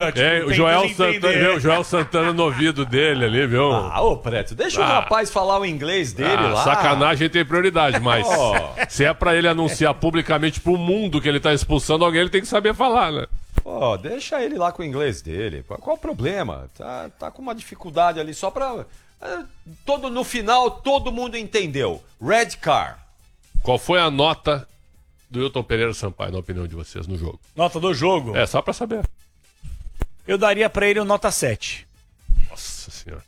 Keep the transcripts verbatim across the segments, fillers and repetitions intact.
tipo, É, o Joel Santana, viu? O Joel Santana no ouvido dele ali, viu? Ah, ô, Preto, deixa ah. o rapaz falar o inglês dele ah, lá. Sacanagem tem prioridade, mas oh. se é pra ele anunciar publicamente pro mundo que ele tá expulsando alguém, ele tem que saber falar, né? Pô, deixa ele lá com o inglês dele. Qual o problema? Tá, tá com uma dificuldade ali só pra... Todo, no final, todo mundo entendeu. Red Car. Qual foi a nota do Wilton Pereira Sampaio, na opinião de vocês, no jogo? Nota do jogo? É, só pra saber. Eu daria pra ele uma nota sete. Nossa senhora.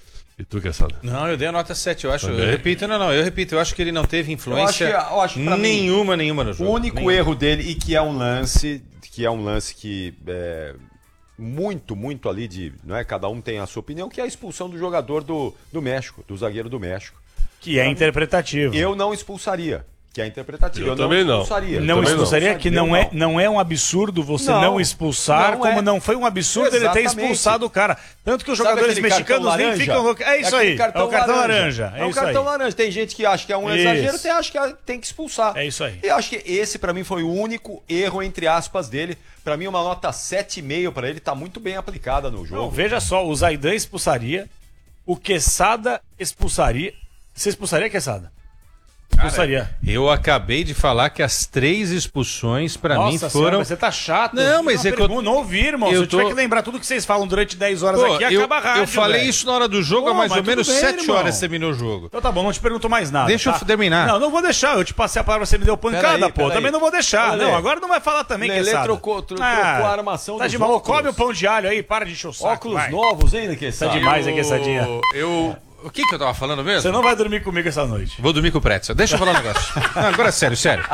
E tu, Queçada? Não, eu dei a nota sete, eu acho. Eu repito, não, não, eu repito, eu acho que ele não teve influência eu acho que, eu acho que nenhuma, mim, nenhuma no jogo. O único nenhuma. erro dele, e que é um lance, que é um lance que é muito, muito ali de, não é? Cada um tem a sua opinião, que é a expulsão do jogador do, do México, do zagueiro do México. Que é interpretativo. Eu não expulsaria. Que é interpretativo. Eu, eu também não expulsaria. Não, não expulsaria, não. que não é, não é um absurdo você não, não expulsar, não como é. não foi um absurdo Exatamente. ele ter expulsado o cara. Tanto que os jogadores mexicanos nem ficam... É isso é aí, é o cartão laranja. laranja. É, é o cartão aí. laranja. Tem gente que acha que é um isso. exagero, tem acha que tem que expulsar. É isso aí. E eu acho que esse, pra mim, foi o único erro, entre aspas, dele. Pra mim, uma nota sete vírgula cinco pra ele tá muito bem aplicada no jogo. Não, veja só, o Zaidan expulsaria, o Quesada expulsaria. Você expulsaria, Quesada? Expulsaria. Cara, eu acabei de falar que as três expulsões pra mim foram... Senhora, mas você tá chato. Não, mas é que eu... Não ouvi, irmão. Eu Se eu tô... tiver que lembrar tudo que vocês falam durante dez horas Pô, aqui, eu, acaba a rádio, Eu falei véio. isso na hora do jogo, há mais mas ou menos bem, sete irmão. horas terminou o jogo. Então tá bom, não te pergunto mais nada. Deixa tá? eu terminar. Não, não vou deixar. Eu te passei a palavra, você me deu pancada, aí, pô. aí. Também não vou deixar. Olha, não, agora não vai falar também, Lelê Quesada. trocou, tro ah, trocou a armação tá dos de mal. óculos. Come o pão de alho aí, para de encher o saco. Óculos vai. novos ainda, Quesada. Tá demais, hein, Quesadinha? Eu... O que, que eu tava falando mesmo? Você não vai dormir comigo essa noite. Vou dormir com o Pretzel. Deixa eu falar um negócio. Não, agora é sério, sério.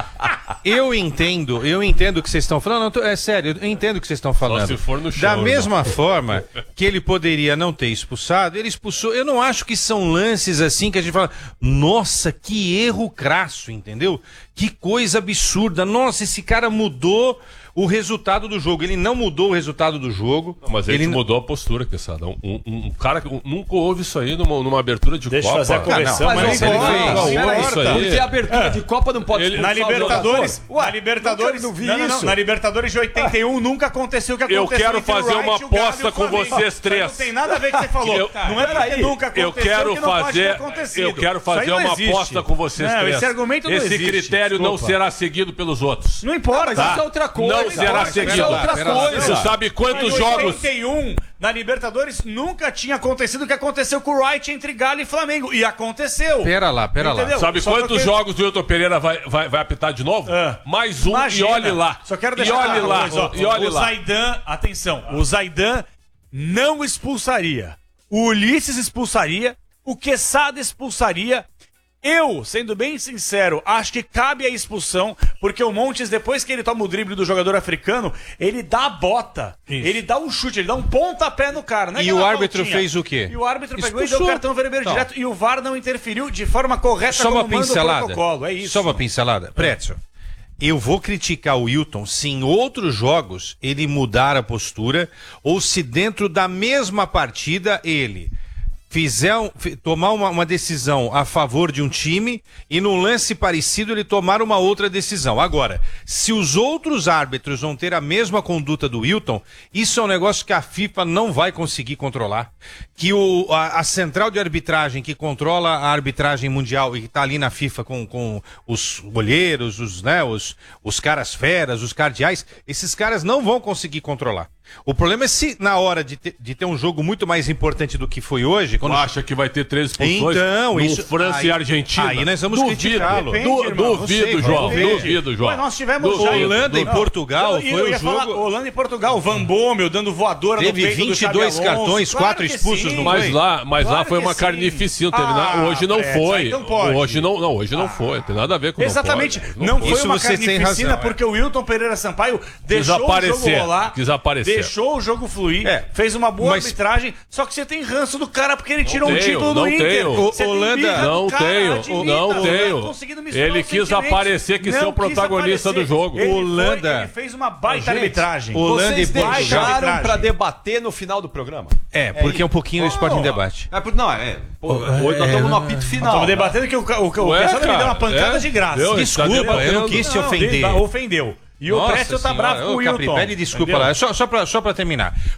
Eu entendo, eu entendo o que vocês estão falando. Não, tô, é sério, eu entendo o que vocês estão falando. Só se for no chão, da mesma irmão. forma que ele poderia não ter expulsado, ele expulsou. Eu não acho que são lances assim que a gente fala, nossa, que erro crasso, entendeu? Que coisa absurda. Nossa, esse cara mudou o resultado do jogo. Ele não mudou o resultado do jogo. Não, mas ele, ele mudou a postura, Quesada. Um, um, um cara que nunca houve isso aí numa, numa abertura de Deixa Copa. Deixa eu fazer a correção. Ah, não, mas mas não ele importa. fez. Não, Não, isso aí. Porque a abertura é. de Copa não pode... Ele, na Libertadores, Ué, na Libertadores, não vi não, não, isso. Não, na Libertadores de oitenta e um nunca aconteceu o que aconteceu. Eu quero entre o fazer Wright, uma o Galo aposta e o com Flamengo. vocês três. Não tem nada a ver com o que você falou. Eu- não é porque Peraí. nunca aconteceu Eu quero que não pode ter fazer, acontecido. eu quero Isso aí fazer não uma existe. aposta com vocês não, três. Esse argumento não Esse existe. critério não Desculpa. será seguido pelos outros. Não importa. Mas isso é outra coisa. Não será Isso seguido. é outra Pera lá, coisa. Você sabe quantos Em jogos... oitenta e um, na Libertadores, nunca tinha acontecido o que aconteceu com o Wright entre Galo e Flamengo. E aconteceu. Pera lá, pera lá. Entendeu? Sabe Só quantos porque- jogos o Wilton Pereira vai, vai, vai apitar de novo? Ah. Mais um Imagina. e olhe lá. Só quero e deixar olhe claro lá. uma coisa, ó. E olhe o lá. Zaidan, atenção, o Zaidan não expulsaria. O Ulisses expulsaria. O Quesada expulsaria. Eu, sendo bem sincero, acho que cabe a expulsão, porque o Montes, depois que ele toma o drible do jogador africano, ele dá a bota, Isso. ele dá um chute, ele dá um pontapé no cara. Não é E aquela o árbitro voltinha. fez o quê? E o árbitro pegou e Expulsou. deu cartão vermelho Então. direto, e o V A R não interferiu de forma correta Só uma como manda o pincelada. protocolo. É isso. Só uma pincelada. Pretzel, eu vou criticar o Wilton se em outros jogos ele mudar a postura ou se dentro da mesma partida ele fizer um, fi- tomar uma, uma decisão a favor de um time e num lance parecido ele tomar uma outra decisão. Agora, se os outros árbitros vão ter a mesma conduta do Wilton, isso é um negócio que a FIFA não vai conseguir controlar. Que o, a, a central de arbitragem que controla a arbitragem mundial e que está ali na FIFA com, com os olheiros, os, né, os, os caras feras, os cardeais, esses caras não vão conseguir controlar. O problema é se na hora de ter, de ter um jogo muito mais importante do que foi hoje... Quando... Acha que vai ter três expulsões Então, no isso- França aí- e Argentina? aí nós vamos duvido, criticá-lo. Du- Depende, irmão, duvido, não sei, João. depende. Duvido, João. Ué, nós tivemos Duvido, já- Holanda e duvido. Portugal Eu- eu foi ia o jogo... falar, Holanda e Portugal, Van Bommel dando voadora Teve no peito vinte e do dois Xabi Alonso. cartões, Claro quatro que expulsos sim. no Mas lá, mas Claro lá foi que uma sim. carnificina. Teve na- Ah, hoje não Fred, foi. então pode. Hoje não, não, hoje não foi. Tem nada a ver com Exatamente, não, pode. não, pode. foi Isso uma você tem carnificina razão, é. porque o Wilton Pereira Sampaio deixou aparecer, o jogo rolar, quis aparecer. deixou o jogo fluir, É, fez uma boa mas- arbitragem, só que você tem ranço do cara porque ele tirou um tenho, título não do Inter. tenho. Você tem Holanda- birra do Não cara, tenho, admita, não eu tô tenho. conseguindo misturar Ele os quis sentimentos. aparecer que Não ser o quis protagonista aparecer. do jogo. Ele foi- Holanda- ele fez uma baita Gente, arbitragem. Holanda Vocês e Portugal. deixaram Arbitragem. pra debater no final do programa? É, porque é um pouquinho o Esporte em Debate. É, por- não, é. Pô, hoje nós estamos no apito final. Estamos debatendo que o, o, o Ué, Cassandra me cara, deu uma pancada é? de graça. Deu, Desculpa, tá debatendo. eu não quis te Não, ofender. de- ofendeu. E o Pretzel tá bravo com o Capri, Wilton. pede desculpa entendeu? lá. Só, só, pra, só pra terminar.